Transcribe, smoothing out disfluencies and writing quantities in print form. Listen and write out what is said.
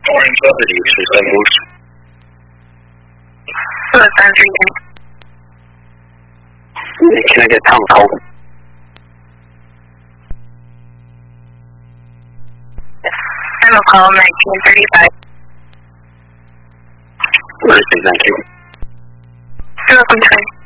Orange Avenue to St. Louis. Can I get town code? Final call 1935. What is it, 19? You're welcome,